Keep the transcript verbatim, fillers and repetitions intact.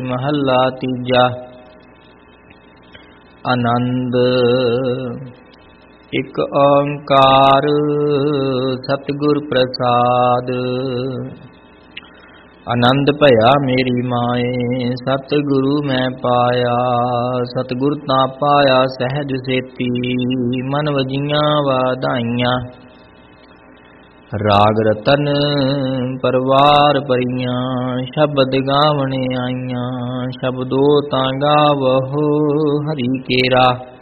महला तीजा। आनंद एक ओंकार सतगुर प्रसाद। आनंद भया मेरी माए सतगुरु मैं पाया। सतगुर तां पाया सहज सेती मन वजियां वाधाइयां। राग रतन परवार परियां शब्द गावने आइयां। शब्दो तां गावहो हरि केरा।